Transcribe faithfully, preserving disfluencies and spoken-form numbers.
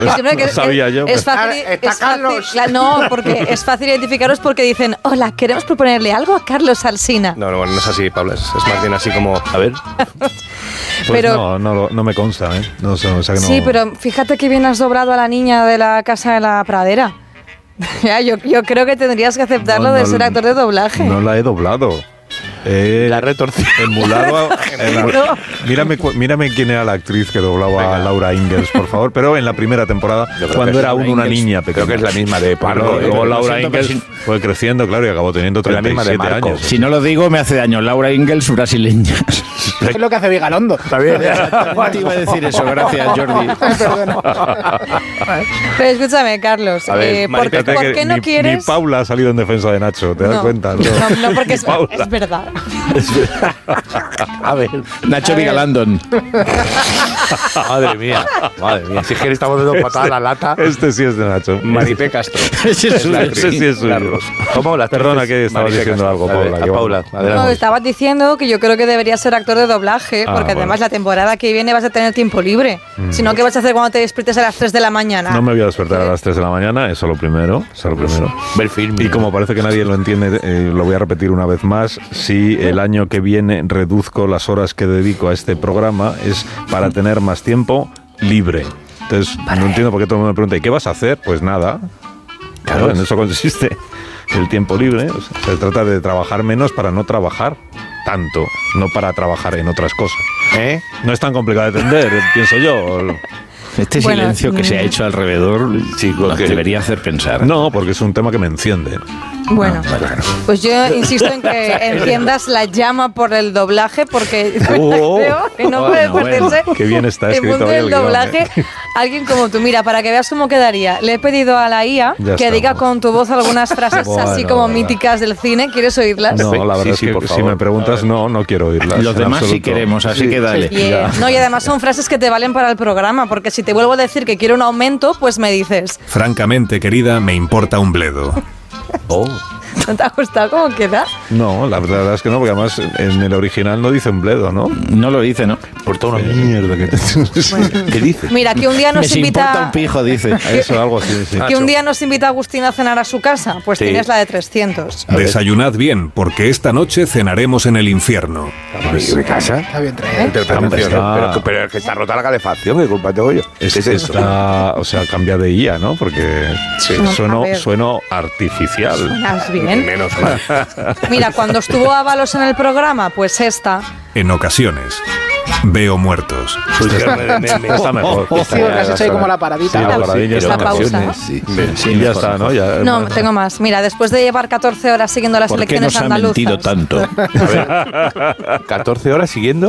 No que sabía es, yo. Es fácil, Está es Carlos. fácil, no, porque es fácil identificaros porque dicen, hola, queremos proponerle algo a Carlos Alsina. No, no, bueno, no es así, Paula. Es, es más bien así como, a ver. Pues pero, no, no, no me consta, ¿eh? No sé, o sea que no... Sí, pero fíjate que bien has doblado a la niña de la Casa de la Pradera. Ya, yo, yo creo que tendrías que aceptarlo No, de no, ser actor de doblaje. No la he doblado. Eh, La retorcida. Emulado. emul- mírame, cu- mírame quién era la actriz que doblaba Venga. a Laura Ingalls, por favor. Pero en la primera temporada, Yo creo cuando que era Laura aún una Ingalls, niña pequeña. Creo que es la misma de Claro, Pablo. luego lo Laura siento, pero Ingalls fue creciendo, claro, y acabó teniendo La misma de treinta y siete Marco. años. Si no lo digo, me hace daño. Laura Ingalls, brasileña. Es lo que hace Vigalondo. Está bien. Te iba a decir eso, gracias, Jordi. Pero escúchame, Carlos, A ver, eh, ¿por, qué, Fíjate por que qué no ni, quieres...? Ni Paula ha salido en defensa de Nacho, ¿te das No, cuenta? No, no, porque es, Paula. es verdad. A ver. Nacho A ver. Vigalandon. Madre mía. Madre mía. Si es que le estamos dando patada a la lata. Este sí es de Nacho. Maripé Castro. Ese es la suyo. Ese sí es suyo. Carlos. ¿Cómo la Perdona, que estabas Maripé diciendo Castro. algo, A ver, Paula, A que Paula, vamos. No, adelante. estabas diciendo que yo creo que deberías ser actor de doblaje, Ah, porque bueno. además la temporada que viene vas a tener tiempo libre. Si no, ¿qué vas a hacer cuando te despiertes a las tres de la mañana? No me voy a despertar a las tres de la mañana, eso lo primero. Eso lo primero. Ver film. Y como parece que nadie lo entiende, eh, lo voy a repetir una vez más. Si el año que viene reduzco las horas que dedico a este programa, es para tener más tiempo libre. Entonces, no entiendo por qué todo el mundo me pregunta, ¿y qué vas a hacer? Pues nada. Claro, en eso consiste el tiempo libre. O sea, se trata de trabajar menos para no trabajar tanto, no para trabajar en otras cosas. ¿Eh? No es tan complicado de entender, pienso yo. Este Bueno, silencio que se ha mm. hecho alrededor Sí, nos que- debería hacer pensar. No, porque es un tema que me enciende. Bueno, pues yo insisto en que enciendas la llama por el doblaje, porque Oh. creo que no puede Bueno, perderse Qué bien está el escrito mundo hoy del el guión, doblaje. ¿eh? Alguien como tú, mira, para que veas cómo quedaría, le he pedido a la I A Ya que estamos. diga con tu voz algunas frases Bueno, así como verdad. míticas del cine. ¿Quieres oírlas? No, la verdad Sí, es sí, que por si favor. me preguntas, no, no quiero oírlas. Los en demás sí absoluto. queremos, así Sí, que dale. Y, eh, no, y además son frases que te valen para el programa, porque si te vuelvo a decir que quiero un aumento, pues me dices, Francamente, querida, me importa un bledo. Oh. ¿no te ha gustado cómo queda? No, la verdad es que no, porque además en el original no dice un bledo, ¿no? No lo dice, ¿no? Porta una Mierda, que ¿Qué dice? Mira, que un día nos Me importa invita... un pijo, dice. Eso, algo así, sí. Que un día nos invita Agustín a cenar a su casa, pues Sí. tienes la de trescientos. Desayunad bien, porque esta noche cenaremos en el infierno. ¿De casa? Está bien traído. Interpretación, Está- ¿no? Pero, pero es que está rota la calefacción, ¿qué culpa tengo yo? Es, ¿Qué es eso? está, o sea, cambia de I A, ¿no? Porque No, a sueno, ver. sueno artificial. ¿Suenas bien? Menos mal. Mira, cuando estuvo Ábalos en el programa, pues esta. En ocasiones, veo muertos. Está mejor. Sí, porque has hecho ahí como la paradita. Sí, la paradilla Esta está pausa. mejor. Sí. Sí, ya está, ¿no? Ya, No, tengo más. Mira, después de llevar catorce horas siguiendo las ¿Por qué elecciones nos ha andaluzas. mentido tanto? A ver, catorce horas siguiendo.